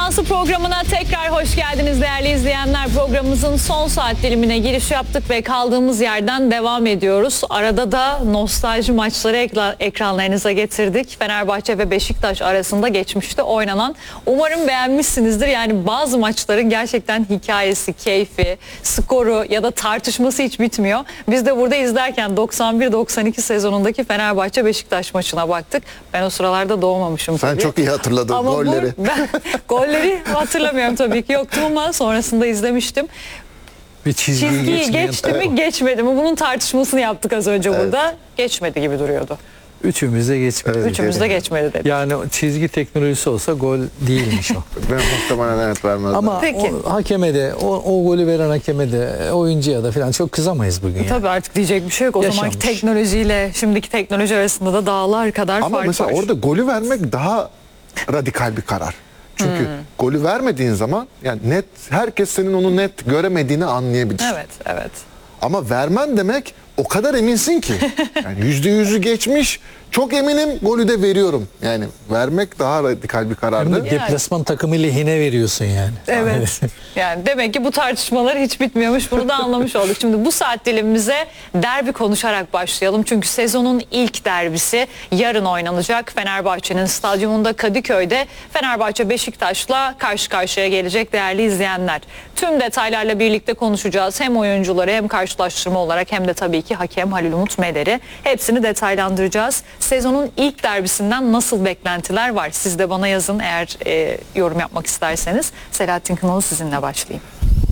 Şansı programına tekrar hoş geldiniz değerli izleyenler. Programımızın son saat dilimine giriş yaptık ve kaldığımız yerden devam ediyoruz. Arada da nostalji maçları ekranlarınıza getirdik. Fenerbahçe ve Beşiktaş arasında geçmişte oynanan. Umarım beğenmişsinizdir. Yani bazı maçların gerçekten hikayesi, keyfi, skoru ya da tartışması hiç bitmiyor. Biz de burada izlerken 91-92 sezonundaki Fenerbahçe Beşiktaş maçına baktık. Ben o sıralarda doğmamışım tabii. Sen çok iyi hatırladın ama golleri. Golleri hatırlamıyorum tabii ki, yoktum ama sonrasında izlemiştim. Bir Çizgiyi geçti mi geçmedi mi, bunun tartışmasını yaptık az önce burada. Geçmedi gibi duruyordu. Üçümüz de geçmedi. Üçümüz de geçmedi dedi. Yani çizgi teknolojisi olsa gol değilmiş o. Ben muhtemelen evet vermezdim. Ama Peki. o hakeme de, o golü veren hakeme de, oyuncuya da falan çok kızamayız bugün. Tabii artık diyecek bir şey yok. O Yaşanmış. zamanki teknolojiyle şimdiki teknoloji arasında da dağlar kadar Ama fark mesela var. orada golü vermek daha radikal bir karar. Çünkü golü vermediğin zaman yani net, herkes senin onu net göremediğini anlayabilir. Evet. Ama vermen demek o kadar eminsin ki. Yani %100'ü geçmiş. Çok eminim, golü de veriyorum. Yani vermek daha radikal bir karardı. Hem de deplasman takımı lehine veriyorsun yani. Evet. Yani demek ki bu tartışmalar hiç bitmiyormuş. Bunu da anlamış olduk. Şimdi bu saat dilimimize derbi konuşarak başlayalım. Çünkü sezonun ilk derbisi yarın oynanacak. Fenerbahçe'nin stadyumunda Kadıköy'de Fenerbahçe Beşiktaş'la karşı karşıya gelecek değerli izleyenler. Tüm detaylarla birlikte konuşacağız. Hem oyuncuları hem karşılaştırma olarak hem de tabii ki hakem Halil Umut Meler'i. Hepsini detaylandıracağız. Sezonun ilk derbisinden nasıl beklentiler var? Siz de bana yazın eğer yorum yapmak isterseniz. Selahattin Kınalı, sizinle başlayayım.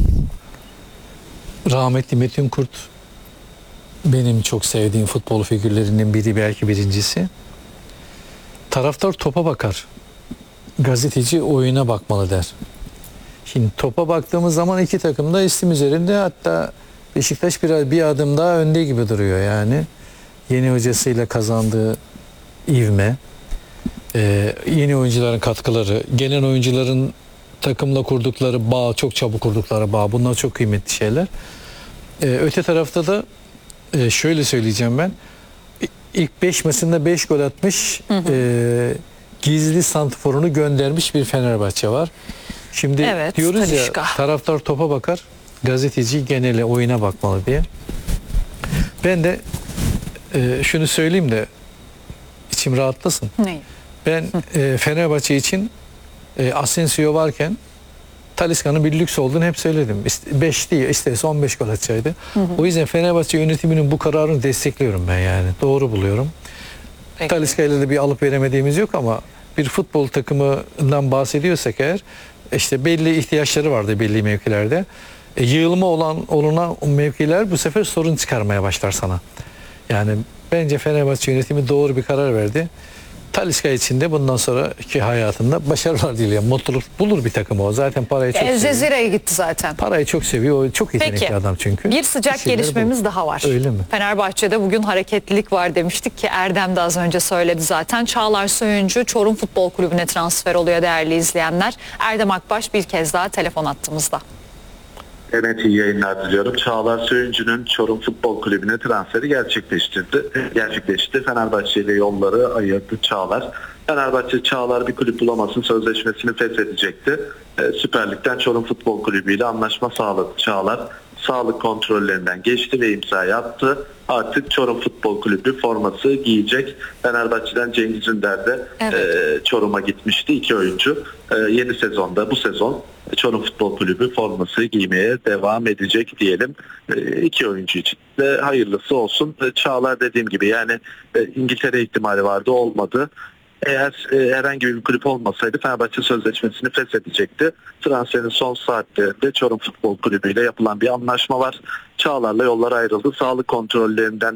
Rahmetli Metin Kurt benim çok sevdiğim futbol figürlerinden biri, belki birincisi. Taraftar topa bakar, gazeteci oyuna bakmalı der. Şimdi topa baktığımız zaman iki takım da istim üzerinde, hatta Beşiktaş bir adım daha önde gibi duruyor yani. Yeni hocasıyla kazandığı ivme, yeni oyuncuların katkıları, gelen oyuncuların takımla kurdukları bağ, çok çabuk kurdukları bağ, bunlar çok kıymetli şeyler. Öte tarafta da şöyle söyleyeceğim ben, ilk 5 maçında 5 gol atmış, gizli santrforunu göndermiş bir Fenerbahçe var. Şimdi Evet, diyoruz Talisca. ya, taraftar topa bakar, gazeteci genele oyuna bakmalı diye. Ben de şunu söyleyeyim de içim rahatlasın. Neyi? Ben Fenerbahçe için Asensio varken Talisca'nın bir lüks olduğunu hep söyledim. 5 değil, isterse 15 gol atacaktı. O yüzden Fenerbahçe yönetiminin bu kararını destekliyorum ben yani. Doğru buluyorum. Talisca ile de bir alıp veremediğimiz yok ama bir futbol takımından bahsediyorsak eğer, işte belli ihtiyaçları vardı belli mevkilerde. Yığılma olunan mevkiler bu sefer sorun çıkarmaya başlar sana. Yani bence Fenerbahçe yönetimi doğru bir karar verdi. Talisca için de bundan sonraki hayatında başarılar diliyorum. Mutluluk bulur bir takım o. Zaten parayı çok seviyor. Cezire'ye gitti zaten. Parayı çok seviyor. O çok yetenekli Peki, adam çünkü. bir sıcak şeyleri gelişmemiz daha var. Öyle mi? Fenerbahçe'de bugün hareketlilik var demiştik ki Erdem de az önce söyledi zaten. Çağlar Söyüncü Çorum Futbol Kulübü'ne transfer oluyor değerli izleyenler. Erdem Akbaş bir kez daha telefon attığımızda. Evet, iyi yayınlar diliyorum. Çağlar Söyüncü'nün Çorum Futbol Kulübü'ne transferi gerçekleşti. Fenerbahçe ile yolları ayırdı Çağlar. Fenerbahçe Çağlar bir kulüp bulamasın sözleşmesini feshedecekti. Süper Lig'den Çorum Futbol Kulübü ile anlaşma sağladı Çağlar. Sağlık kontrollerinden geçti ve imzayı attı. Artık Çorum Futbol Kulübü forması giyecek. Fenerbahçe'den Cengiz Ünder de Çorum'a gitmişti, 2 oyuncu. Yeni sezonda, bu sezon Çorum Futbol Kulübü forması giymeye devam edecek diyelim. 2 oyuncu için de hayırlısı olsun. Çağlar dediğim gibi yani İngiltere ihtimali vardı, olmadı. Eğer herhangi bir kulüp olmasaydı Fenerbahçe sözleşmesini feshedecekti. Transferin son saatlerinde Çorum Futbol Kulübü ile yapılan bir anlaşma var. Çağlar'la yollar ayrıldı. Sağlık kontrollerinden